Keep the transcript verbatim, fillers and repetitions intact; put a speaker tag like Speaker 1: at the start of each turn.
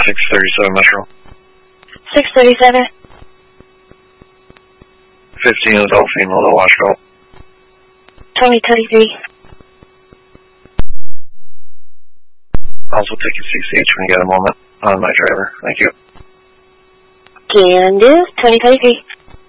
Speaker 1: six thirty-seven Metro.
Speaker 2: six thirty-seven.
Speaker 1: fifteen adult female to Washco.
Speaker 2: twenty thirty-three.
Speaker 1: Also take a C C H when you get a moment on my driver. Thank you.
Speaker 2: Can do. twenty thirty-three.